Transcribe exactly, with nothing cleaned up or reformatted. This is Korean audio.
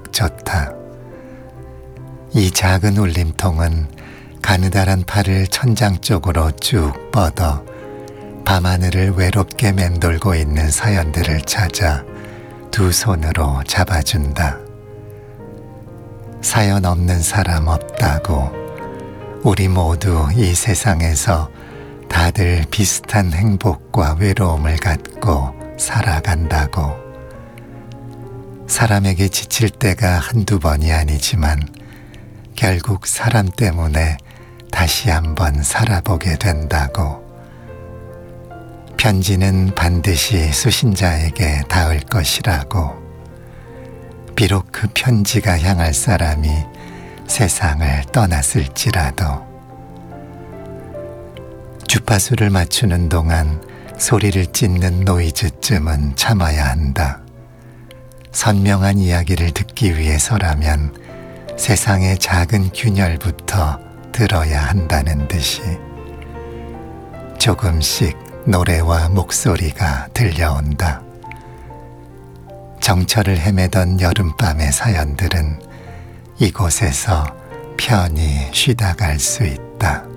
갈수록 좋다. 이 작은 울림통은 가느다란 팔을 천장 쪽으로 쭉 뻗어 밤하늘을 외롭게 맴돌고 있는 사연들을 찾아 두 손으로 잡아준다. 사연 없는 사람 없다고, 우리 모두 이 세상에서 다들 비슷한 행복과 외로움을 갖고 살아간다고. 사람에게 지칠 때가 한두 번이 아니지만 결국 사람 때문에 다시 한번 살아보게 된다고. 편지는 반드시 수신자에게 닿을 것이라고. 비록 그 편지가 향할 사람이 세상을 떠났을지라도. 주파수를 맞추는 동안 소리를 찢는 노이즈쯤은 참아야 한다. 선명한 이야기를 듣기 위해서라면 세상의 작은 균열부터 들어야 한다는 듯이 조금씩 노래와 목소리가 들려온다. 정처를 헤매던 여름밤의 사연들은 이곳에서 편히 쉬다 갈 수 있다.